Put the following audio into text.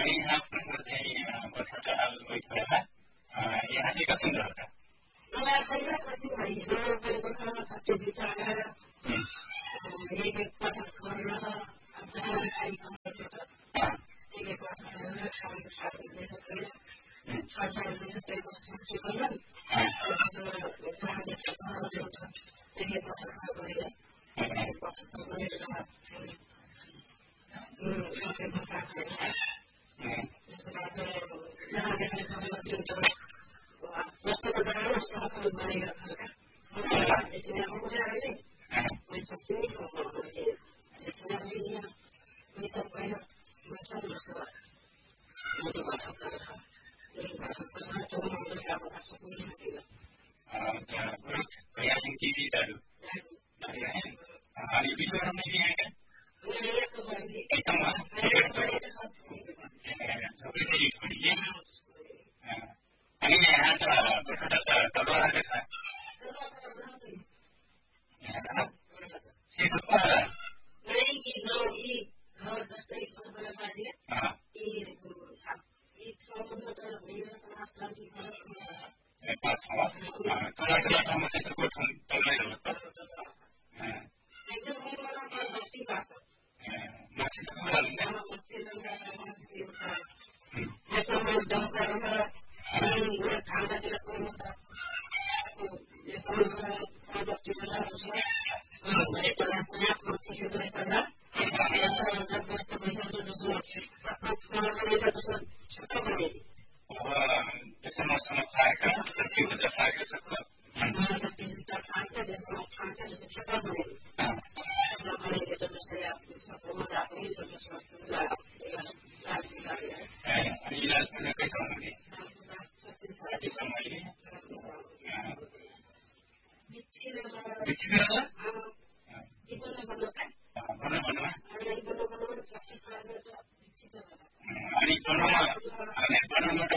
अनि यहाँ आफ्नो चाहिँ बटफटा आलुको खेलमा यहाँ चाहिँ कसरी गर्दा मलाई पहिला कसरी भयो गरेको खाना छत्ते जिताएर एक पटक गरेर जहाँले खाइको एक पटक खाएको खाएको सबै खाइको सबै सोच्छु पहिला जहाँले खाएको एक पटक गरेर एक पटक गरेर त्यसमा खाएको जहाँले खाएको जस्तो बजाएर उस्तो खालको बनाएर खाएका त्यसले आउँछ अहिले पैसा फेरि त्यसले अहिले पैसा भएर पैसा वर्ष मोटो बाटो गरेर एक बाटो कसरी चलाउनु खाएको भाषा पनि हालेर प्रयासिङ टिभीहरू अनि बिचरा नै यहाँका एकदम अनि यहाँ त बटफटा त तलवारको छ जस्तै अनि